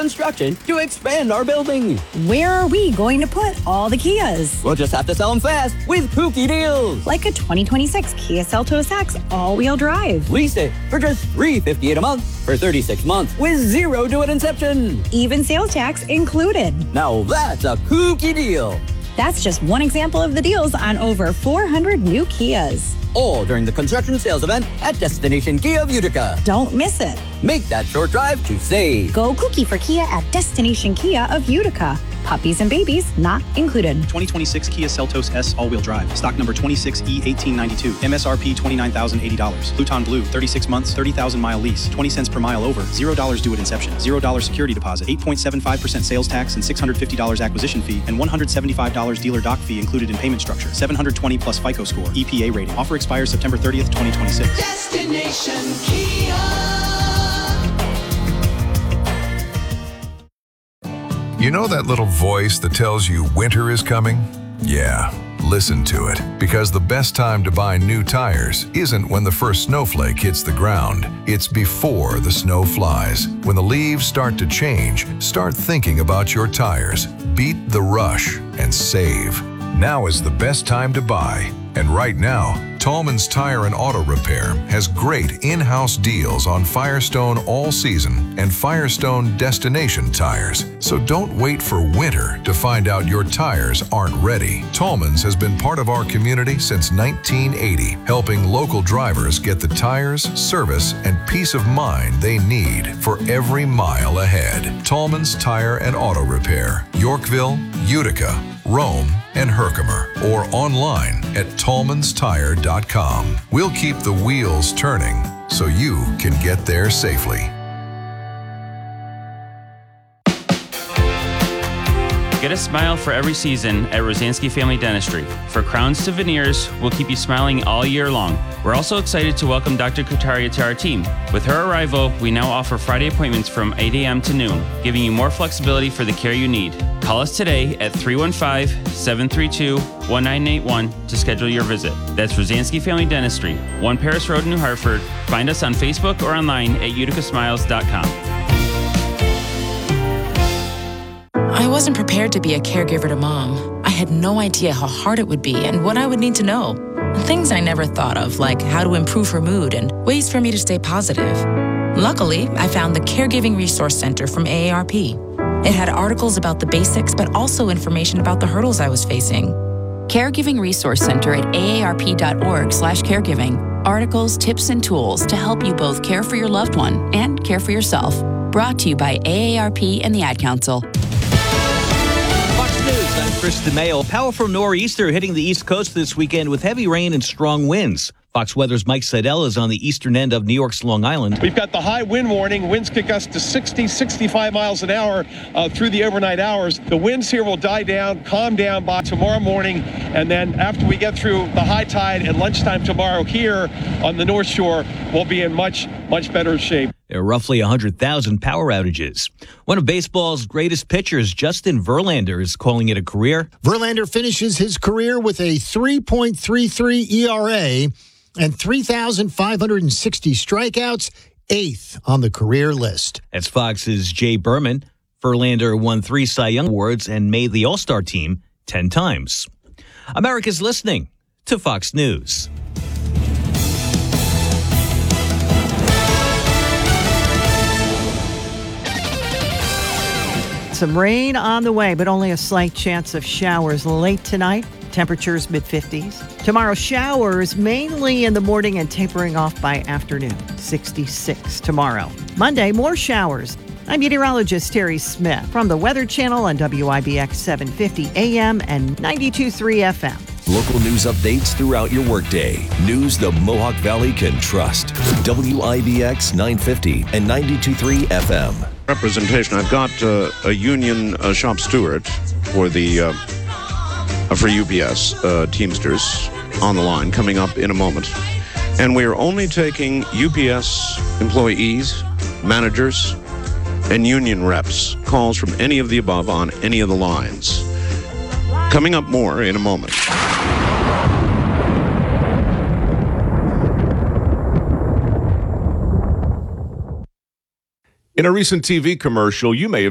construction to expand our building. Where are we going to put all the Kias? We'll just have to sell them fast with kooky deals. Like a 2026 Kia Seltos X all-wheel drive. Lease it for just $358 a month for 36 months with zero due at inception. Even sales tax included. Now that's a kooky deal. That's just one example of the deals on over 400 new Kias. All during the construction sales event at Destination Kia of Utica. Don't miss it. Make that short drive to save. Go kooky for Kia at Destination Kia of Utica. Puppies and babies not included. 2026 Kia Seltos S all-wheel drive. Stock number 26E1892. MSRP $29,080. Pluton Blue, 36 months, 30,000-mile lease. 20 cents per mile over. $0 due at inception. $0 security deposit. 8.75% sales tax and $650 acquisition fee and $175 dealer doc fee included in payment structure. 720 plus FICO score. EPA rating. Offer expires September 30th, 2026. Destination Kia. You know that little voice that tells you winter is coming? Yeah, listen to it. Because the best time to buy new tires isn't when the first snowflake hits the ground. It's before the snow flies. When the leaves start to change, start thinking about your tires. Beat the rush and save. Now is the best time to buy. And right now, Tallman's Tire and Auto Repair has great in-house deals on Firestone All Season and Firestone Destination tires. So don't wait for winter to find out your tires aren't ready. Tallman's has been part of our community since 1980, helping local drivers get the tires, service, and peace of mind they need for every mile ahead. Tallman's Tire and Auto Repair, Yorkville, Utica, Rome, and Herkimer, or online at tallmanstire.com. We'll keep the wheels turning so you can get there safely. Get a smile for every season at Rosansky Family Dentistry. For crowns to veneers, we'll keep you smiling all year long. We're also excited to welcome Dr. Kutaria to our team. With her arrival, we now offer Friday appointments from 8 a.m. to noon, giving you more flexibility for the care you need. Call us today at 315-732-1981 to schedule your visit. That's Rosansky Family Dentistry, 1 Paris Road, New Hartford. Find us on Facebook or online at uticasmiles.com. I wasn't prepared to be a caregiver to Mom. I had no idea how hard it would be and what I would need to know. Things I never thought of, like how to improve her mood and ways for me to stay positive. Luckily, I found the Caregiving Resource Center from AARP. It had articles about the basics, but also information about the hurdles I was facing. Caregiving Resource Center at aarp.org/caregiving. Articles, tips, and tools to help you both care for your loved one and care for yourself. Brought to you by AARP and the Ad Council. News. I'm Chris DeMayo. Powerful nor'easter hitting the East Coast this weekend with heavy rain and strong winds. Fox Weather's Mike Seidel is on the eastern end of New York's Long Island. We've got the high wind warning. Winds kick us to 60, 65 miles an hour through the overnight hours. The winds here will die down, calm down by tomorrow morning. And then after we get through the high tide and lunchtime tomorrow here on the North Shore, we'll be in much, much better shape. There are roughly 100,000 power outages. One of baseball's greatest pitchers, Justin Verlander, is calling it a career. Verlander finishes his career with a 3.33 ERA and 3,560 strikeouts, 8th on the career list. That's Fox's Jay Berman. Verlander won 3 Cy Young Awards and made the All-Star team 10 times. America's listening to Fox News. Some rain on the way, but only a slight chance of showers late tonight. Temperatures mid-50s. Tomorrow, showers mainly in the morning and tapering off by afternoon. 66 tomorrow. Monday, more showers. I'm meteorologist Terry Smith from the Weather Channel on WIBX 750 AM and 92.3 FM. Local news updates throughout your workday. News the Mohawk Valley can trust. WIBX 950 and 92.3 FM. Representation. I've got a union shop steward for the for UPS Teamsters on the line coming up in a moment. And we are only taking UPS employees, managers, and union reps. Calls from any of the above on any of the lines. Coming up more in a moment. In a recent TV commercial, you may have